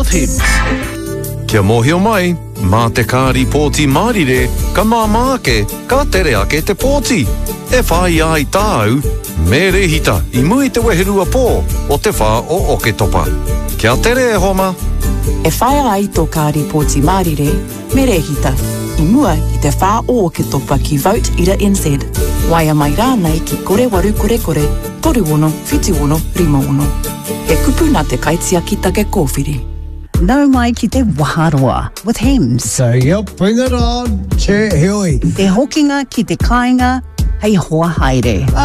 with Hims. Kia mohio mai, mā te kāri pōti mārire, ka māke, ka tere ake te pōti. E whai ai tāu, me rehita I mui te weherua pō o te whā o Oketopa. Kia tere e homa. E whai ai tō kāri pōti mārire, me rehita I mua I te whā o Oketopa ki Vote Ira NZ. Waia mai rānei ki kore waru kore kore, toru ono, whiti ono, rima ono. He kupu nā te kaitia ki take kōwhiri. Nau mai ki te waharoa with Hims. So yep, bring it on. Che hioi. Te hokinga ki te kāinga, hei hoa haere.